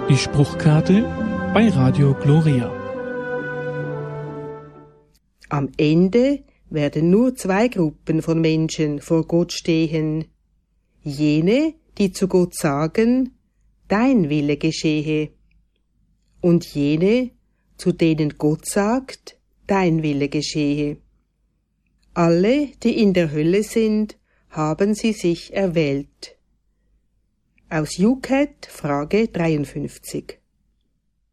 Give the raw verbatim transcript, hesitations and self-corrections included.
Die Spruchkarte bei Radio Gloria. Am Ende werden nur zwei Gruppen von Menschen vor Gott stehen. Jene, die zu Gott sagen, dein Wille geschehe. Und jene, zu denen Gott sagt, dein Wille geschehe. Alle, die in der Hölle sind, haben sie sich erwählt. Aus YouCat, Frage dreiundfünfzig.